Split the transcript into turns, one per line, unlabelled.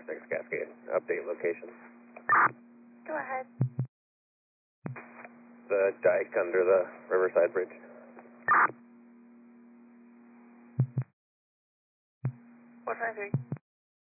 6 Cascade. Update location.
Go ahead.
The dike under the Riverside Bridge.
453.